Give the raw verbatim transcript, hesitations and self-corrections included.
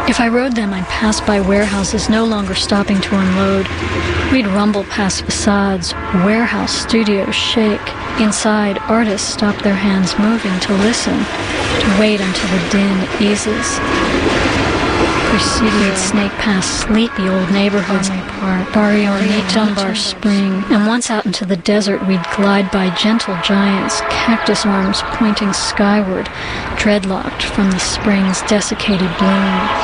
If I rode them, I'd pass by warehouses no longer stopping to unload. We'd rumble past facades, warehouse studios shake. Inside, artists stop their hands moving to listen, to wait until the din eases. We'd snake past sleepy old neighborhoods, Barrio Neat, Dunbar Spring, and once out into the desert we'd glide by gentle giants, cactus arms pointing skyward, dreadlocked from the spring's desiccated bloom.